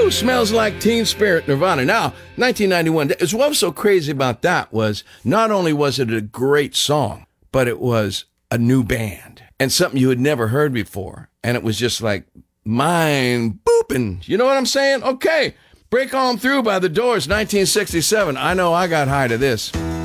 Woo! Smells Like Teen Spirit, Nirvana. Now, 1991, what was so crazy about that was not only was it a great song, but it was a new band and something you had never heard before. And it was just like mind booping. You know what I'm saying? Okay, Break On Through by The Doors, 1967. I know I got high to this.